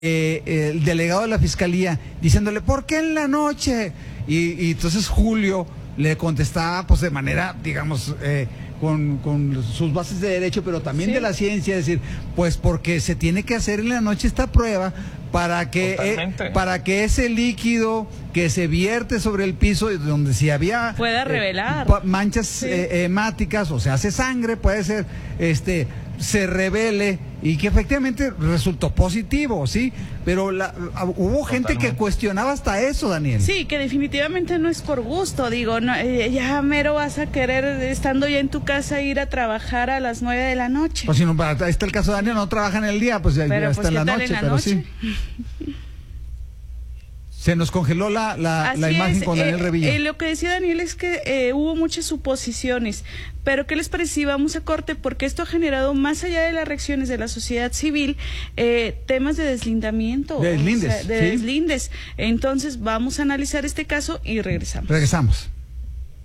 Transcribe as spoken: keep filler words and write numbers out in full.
Eh, el delegado de la fiscalía diciéndole, ¿por qué en la noche? Y, y entonces Julio le contestaba pues de manera, digamos, eh, con, con sus bases de derecho, pero también sí. de la ciencia, es decir, pues porque se tiene que hacer en la noche esta prueba para que eh, para que ese líquido que se vierte sobre el piso, donde si había pueda revelar eh, manchas sí. eh, hemáticas, o se hace sangre, puede ser, este, se revele, y que efectivamente resultó positivo, sí, pero la, hubo gente Totalmente. que cuestionaba hasta eso, Daniel. Sí, que definitivamente no es por gusto, digo, no, eh, ya mero vas a querer, estando ya en tu casa, ir a trabajar a las nueve de la noche. Pues si no, ahí está el caso de Daniel, no trabaja en el día, pues ya, pero, ya pues, está en la noche, en la pero noche? sí. Se nos congeló la, la, la imagen es, con Daniel eh, Revilla. Eh, lo que decía Daniel es que eh, hubo muchas suposiciones, pero ¿qué les parece si vamos a corte? Porque esto ha generado, más allá de las reacciones de la sociedad civil, eh, temas de deslindamiento. De deslindes. O sea, de ¿sí? deslindes. Entonces vamos a analizar este caso y regresamos. Regresamos.